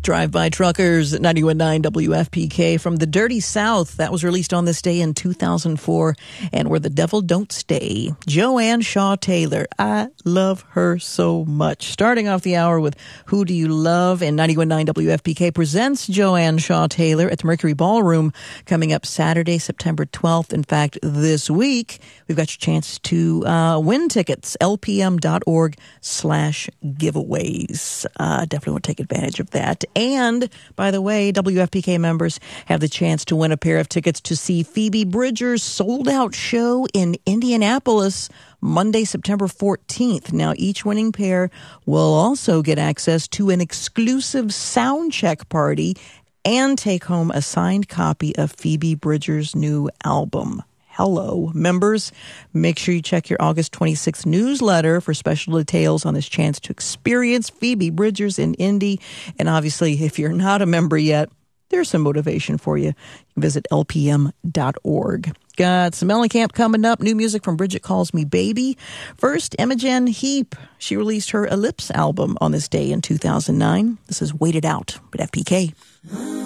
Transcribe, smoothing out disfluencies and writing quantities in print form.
Drive-by Truckers at 91.9 WFPK from the Dirty South. That was released on this day in 2004. And Where the Devil Don't Stay. Joanne Shaw Taylor. I love her so much. Starting off the hour with Who Do You Love? And 91.9 WFPK presents Joanne Shaw Taylor at the Mercury Ballroom coming up Saturday, September 12th. In fact, this week, we've got your chance to win tickets. lpm.org/giveaways. Definitely want to take advantage of that. And, by the way, WFPK members have the chance to win a pair of tickets to see Phoebe Bridgers' sold-out show in Indianapolis Monday, September 14th. Now, each winning pair will also get access to an exclusive sound check party and take home a signed copy of Phoebe Bridgers' new album. Hello, members. Make sure you check your August 26th newsletter for special details on this chance to experience Phoebe Bridgers in Indy. And obviously, if you're not a member yet, there's some motivation for you. You can visit lpm.org. Got some Mellencamp coming up. New music from Bridget Calls Me Baby. First, Imogen Heap. She released her Ellipse album on this day in 2009. This is Wait It Out with FPK.